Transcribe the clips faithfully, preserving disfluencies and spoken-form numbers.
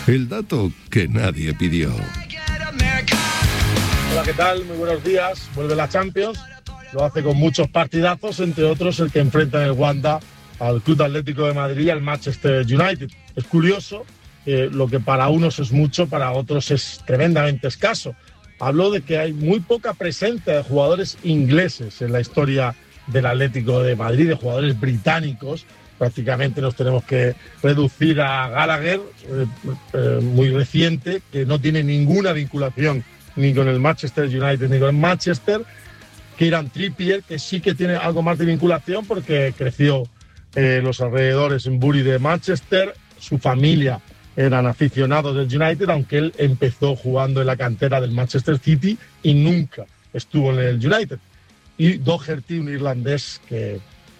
El dato que nadie pidió. Hola, ¿qué tal? Muy buenos días. Vuelve la Champions. Lo hace con muchos partidazos, entre otros el que enfrenta en el Wanda al Club Atlético de Madrid y al Manchester United. Es curioso, eh, lo que para unos es mucho, para otros es tremendamente escaso. Hablo de que hay muy poca presencia de jugadores ingleses en la historia del Atlético de Madrid, de jugadores británicos. Prácticamente nos tenemos que reducir a Gallagher, eh, eh, muy reciente, que no tiene ninguna vinculación ni con el Manchester United ni con el Manchester. Kieran Trippier, que sí que tiene algo más de vinculación porque creció en eh, los alrededores en Bury de Manchester. Su familia eran aficionados del United, aunque él empezó jugando en la cantera del Manchester City y nunca estuvo en el United. Y Doherty, un irlandés que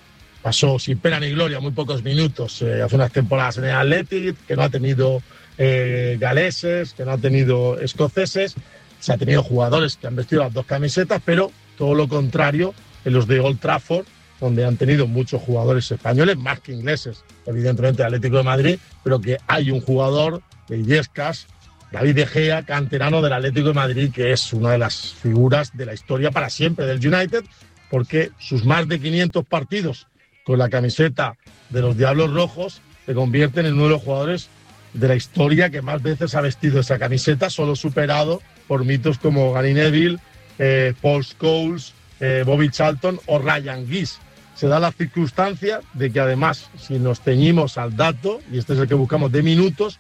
pasó sin pena ni gloria muy pocos minutos eh, hace unas temporadas en el Athletic, que no ha tenido eh, galeses, que no ha tenido escoceses. Se ha tenido jugadores que han vestido las dos camisetas, pero todo lo contrario en los de Old Trafford, donde han tenido muchos jugadores españoles, más que ingleses, evidentemente el Atlético de Madrid, pero que hay un jugador de Illescas, David De Gea, canterano del Atlético de Madrid, que es una de las figuras de la historia para siempre del United, porque sus más de quinientos partidos con la camiseta de los Diablos Rojos se convierten en uno de los jugadores de la historia que más veces ha vestido esa camiseta, solo superado por mitos como Gary Neville, eh, Paul Scholes, eh, Bobby Charlton o Ryan Giggs. Se da la circunstancia de que además, si nos ceñimos al dato, y este es el que buscamos de minutos,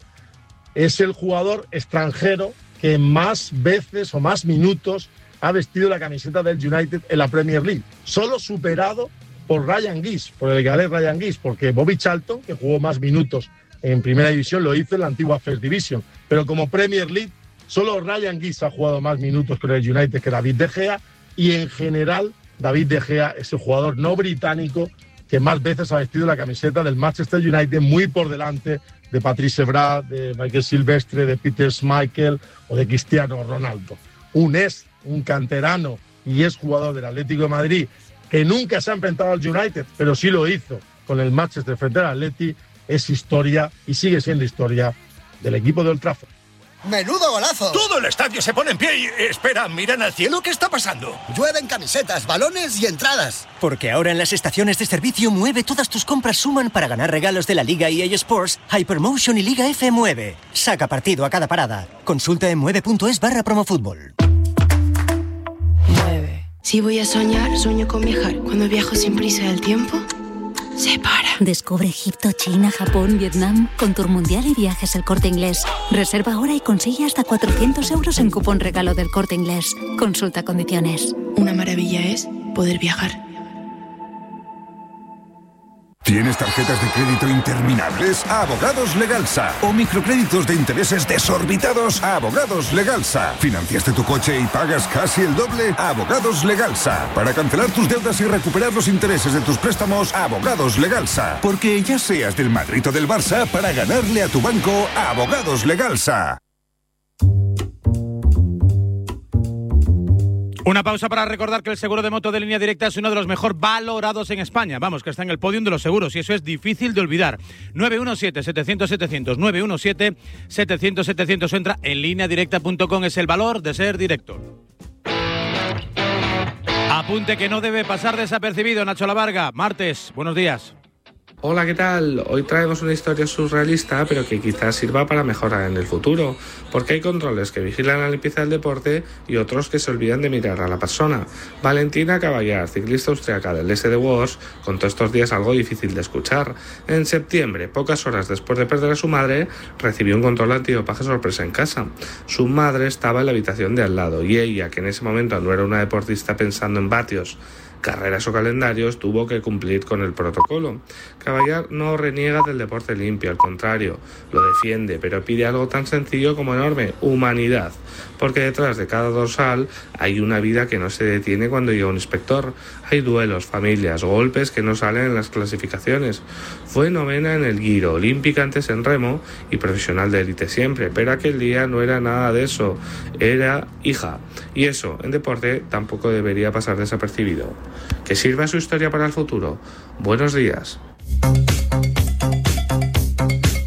es el jugador extranjero que más veces o más minutos ha vestido la camiseta del United en la Premier League, solo superado por Ryan Giggs, por el galés Ryan Giggs, porque Bobby Charlton, que jugó más minutos en Primera División, lo hizo en la antigua First Division, pero como Premier League solo Ryan Giggs ha jugado más minutos con el United que David De Gea, y en general David De Gea es el jugador no británico que más veces ha vestido la camiseta del Manchester United, muy por delante de Patrice Evra, de Michael Silvestre, de Peter Schmeichel o de Cristiano Ronaldo. Un ex, un canterano y ex jugador del Atlético de Madrid que nunca se ha enfrentado al United, pero sí lo hizo con el Manchester frente al Atleti, es historia y sigue siendo historia del equipo de Old Trafford. ¡Menudo golazo! Todo el estadio se pone en pie y... Espera, miran al cielo, ¿qué está pasando? Llueven camisetas, balones y entradas. Porque ahora en las estaciones de servicio Mueve todas tus compras suman para ganar regalos de la Liga E A Sports, Hypermotion y Liga F Mueve. Saca partido a cada parada. Consulta en mueve.es barra promofútbol. Mueve. Si voy a soñar, sueño con viajar. Cuando viajo sin prisa del tiempo, se para. Descubre Egipto, China, Japón, Vietnam con Tour Mundial y Viajes El Corte Inglés. Reserva ahora y consigue hasta cuatrocientos euros en cupón regalo del Corte Inglés. Consulta condiciones. Una maravilla es poder viajar. ¿Tienes tarjetas de crédito interminables? Abogados Legalsa. ¿O microcréditos de intereses desorbitados? Abogados Legalsa. ¿Financiaste tu coche y pagas casi el doble? Abogados Legalsa. Para cancelar tus deudas y recuperar los intereses de tus préstamos, Abogados Legalsa. Porque ya seas del Madrid o del Barça, para ganarle a tu banco, Abogados Legalsa. Una pausa para recordar que el seguro de moto de Línea Directa es uno de los mejor valorados en España. Vamos, que está en el podium de los seguros y eso es difícil de olvidar. nueve uno siete, setecientos, setecientos, nueve uno siete, setecientos, setecientos. Entra en línea directa punto com. Es el valor de ser directo. Apunte que no debe pasar desapercibido. Nacho Lavarga, martes. Buenos días. Hola, ¿qué tal? Hoy traemos una historia surrealista, pero que quizás sirva para mejorar en el futuro, porque hay controles que vigilan la limpieza del deporte y otros que se olvidan de mirar a la persona. Valentina Caballar, ciclista austriaca del S D Wars, contó estos días algo difícil de escuchar. En septiembre, pocas horas después de perder a su madre, recibió un control antidopaje sorpresa en casa. Su madre estaba en la habitación de al lado y ella, que en ese momento no era una deportista pensando en vatios, carreras o calendarios, tuvo que cumplir con el protocolo. Caballar no reniega del deporte limpio, al contrario, lo defiende, pero pide algo tan sencillo como enorme: humanidad, porque detrás de cada dorsal hay una vida que no se detiene cuando llega un inspector. Hay duelos, familias, golpes que no salen en las clasificaciones. Fue novena en el Giro, olímpica antes en remo y profesional de élite siempre, pero aquel día no era nada de eso, era hija, y eso en deporte tampoco debería pasar desapercibido. ¿Que sirva su historia para el futuro? Buenos días.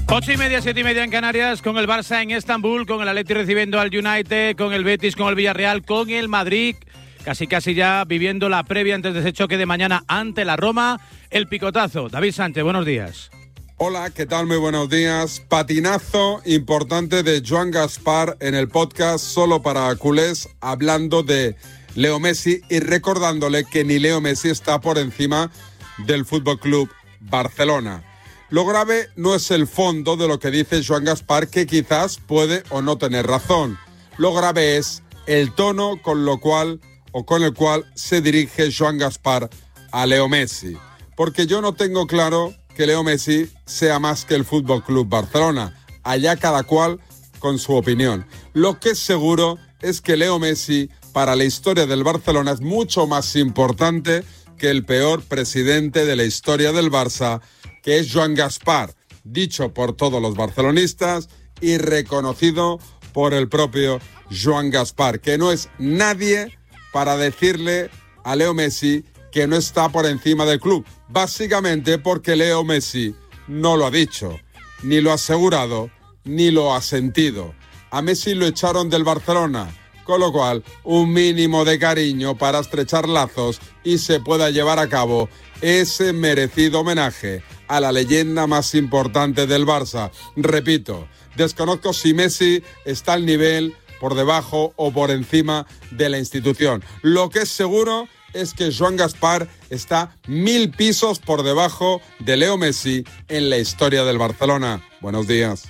Ocho y media, siete y media en Canarias, con el Barça en Estambul, con el Atleti recibiendo al United, con el Betis, con el Villarreal, con el Madrid, casi casi ya viviendo la previa antes de ese choque de mañana ante la Roma, el picotazo. David Sánchez, buenos días. Hola, ¿qué tal? Muy buenos días. Patinazo importante de Joan Gaspar en el podcast Solo para Culés, hablando de Leo Messi y recordándole que ni Leo Messi está por encima del F C Barcelona. Lo grave no es el fondo de lo que dice Joan Gaspar, que quizás puede o no tener razón. Lo grave es el tono con lo cual o con el cual se dirige Joan Gaspar a Leo Messi. Porque yo no tengo claro que Leo Messi sea más que el F C Barcelona. Allá cada cual con su opinión. Lo que es seguro es que Leo Messi para la historia del Barcelona es mucho más importante que el peor presidente de la historia del Barça, que es Joan Gaspar, dicho por todos los barcelonistas y reconocido por el propio Joan Gaspar, que no es nadie para decirle a Leo Messi que no está por encima del club, básicamente porque Leo Messi no lo ha dicho, ni lo ha asegurado, ni lo ha sentido. A Messi lo echaron del Barcelona, con lo cual un mínimo de cariño para estrechar lazos y se pueda llevar a cabo ese merecido homenaje a la leyenda más importante del Barça. Repito, desconozco si Messi está al nivel, por debajo o por encima de la institución. Lo que es seguro es que Joan Gaspar está mil pisos por debajo de Leo Messi en la historia del Barcelona. Buenos días.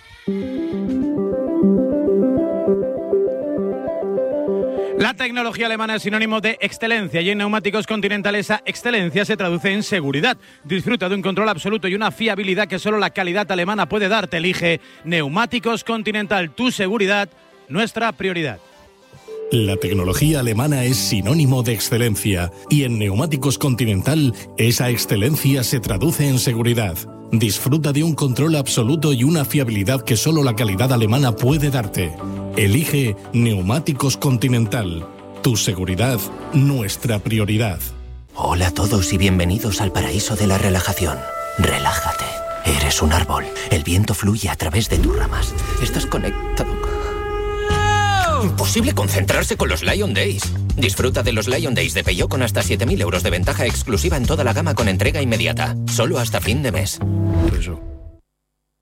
La tecnología alemana es sinónimo de excelencia y en Neumáticos Continental esa excelencia se traduce en seguridad. Disfruta de un control absoluto y una fiabilidad que solo la calidad alemana puede darte. Elige Neumáticos Continental, tu seguridad, nuestra prioridad. La tecnología alemana es sinónimo de excelencia y en Neumáticos Continental esa excelencia se traduce en seguridad. Disfruta de un control absoluto y una fiabilidad que solo la calidad alemana puede darte. Elige Neumáticos Continental. Tu seguridad, nuestra prioridad. Hola a todos y bienvenidos al paraíso de la relajación. Relájate. Eres un árbol. El viento fluye a través de tus ramas. Estás conectado. Imposible concentrarse con los Lion Days. Disfruta de los Lion Days de Peugeot con hasta siete mil euros de ventaja exclusiva en toda la gama con entrega inmediata. Solo hasta fin de mes. Eso.